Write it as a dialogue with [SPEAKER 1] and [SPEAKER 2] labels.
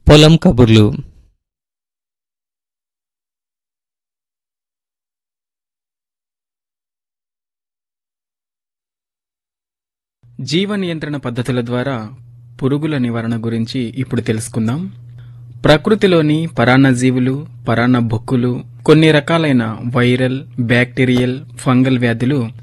[SPEAKER 1] పొలం కబుర్లు.
[SPEAKER 2] జీవ నియంత్రణ పద్ధతుల ద్వారా పురుగుల నివారణ గురించి ఇప్పుడు తెలుసుకుందాం. ప్రకృతిలోని పరాన్నజీవులు, పరాన్న బొక్కులు, కొన్ని రకాలైన వైరల్, బ్యాక్టీరియల్, ఫంగల్ వ్యాధులు